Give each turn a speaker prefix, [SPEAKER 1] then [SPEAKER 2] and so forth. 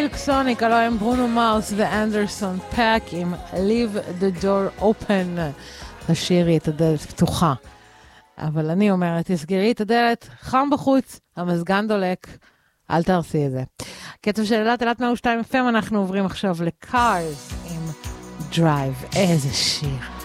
[SPEAKER 1] סילק סוניק, הלוא הם ברונו מארס ואנדרסון פאק עם Leave the Door Open. תשאירי את הדלת פתוחה. אבל אני אומרת, תסגרי את הדלת, חם בחוץ, המזגן דולק, אל תרסי את זה. קצב של אלת 102 FM, אנחנו עוברים עכשיו לקארס עם דרייב. איזה שיר.